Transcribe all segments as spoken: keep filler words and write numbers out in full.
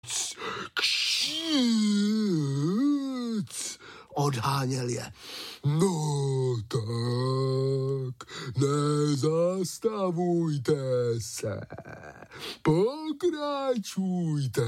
Kšíc, odháněl je. No tak, nezastavujte se, pokračujte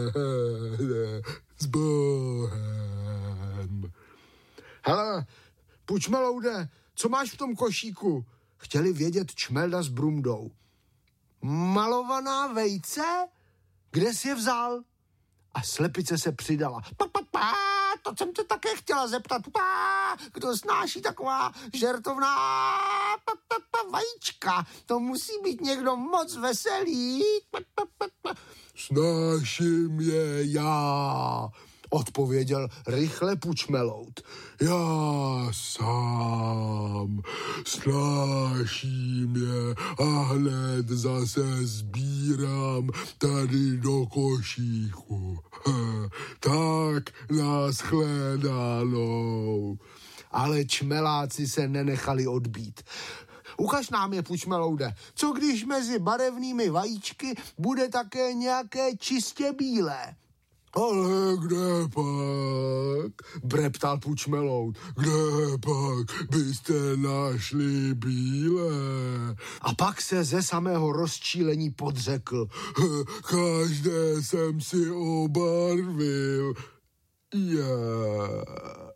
s Bohem. Hele, Pučmeloude, co máš v tom košíku? Chtěli vědět Čmelda s Brumdou. Malovaná vejce? Kde jsi je vzal? A slepice se přidala. Pa, pa, pa, to jsem tě také chtěla zeptat. Pa, kdo snáší taková žertovná pa, pa, pa, vajíčka? To musí být někdo moc veselý. Pa, pa, pa, pa. Snáším je já, odpověděl rychle Pučmeloud. Já sám snáším je a hned zase sbírám tady do košíku. Tak nashledanou. Ale čmeláci se nenechali odbít. Ukaž nám je, Pučmeloude, co když mezi barevnými vajíčky bude také nějaké čistě bílé? Ale kde pak, breptal Pučmeloud, kde pak byste našli bílé? A pak se ze samého rozčílení podřekl. Každé jsem si obarvil. Yeah.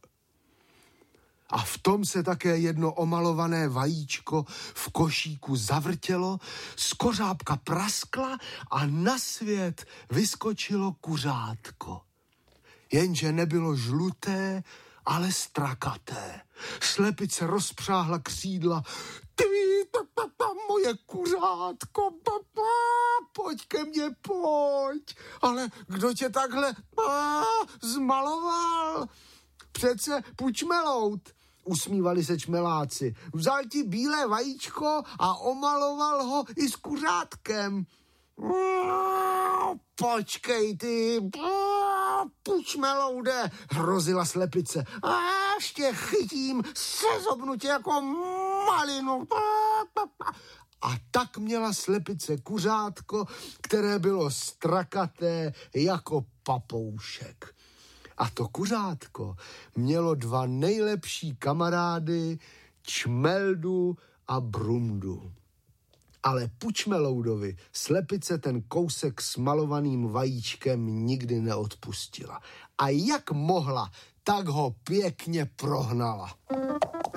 A v tom se také jedno omalované vajíčko v košíku zavrtělo, skořápka praskla a na svět vyskočilo kuřátko. Jenže nebylo žluté, ale strakaté. Slepice rozpřáhla křídla. Ty, papa, moje kuřátko, papa, pojď ke mně, pojď. Ale kdo tě takhle a, zmaloval? Přece Pučmeloud. Usmívali se čmeláci. Vzal ti bílé vajíčko a omaloval ho i s kuřátkem. Počkej ty, Pučmeloude, hrozila slepice. Až tě chytím, sezobnu tě jako malinu. A tak měla slepice kuřátko, které bylo strakaté jako papoušek. A to kuřátko mělo dva nejlepší kamarády, Čmeldu a Brumdu. Ale Pučmeloudovi slepice ten kousek s malovaným vajíčkem nikdy neodpustila. A jak mohla, tak ho pěkně prohnala.